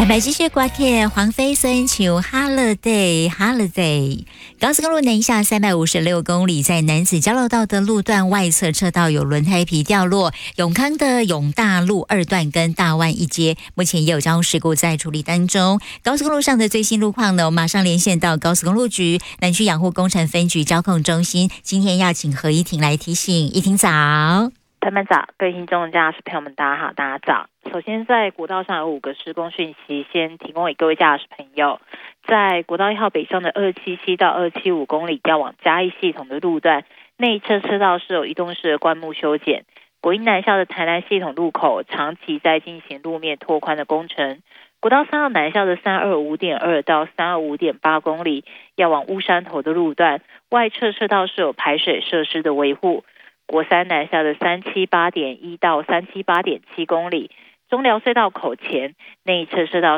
台北继续挂客黄飞孙球 Holiday。高速公路南下356公里，在南子交流道的路段外侧车道有轮胎皮掉落，永康的永大路2段跟大湾一街，目前也有交通事故在处理当中。高速公路上的最新路况呢，我马上连线到高速公路局南区养护工程分局交控中心，今天要请何依婷来提醒。依婷早。 朋友们早，各位听众驾驶朋友们大家好，大家早。首先在国道上有5个施工讯息，先提供给各位驾驶朋友。在国道1号北上的277到275公里要往嘉义系统的路段，内侧车道是有移动式的灌木修剪。国一南下的台南系统路口长期在进行路面拓宽的工程。国道3号南下的325.2到325.8公里要往乌山头的路段，外侧车道是有排水设施的维护。国3南下的378.1到378.7公里，中寮隧道口前内侧车道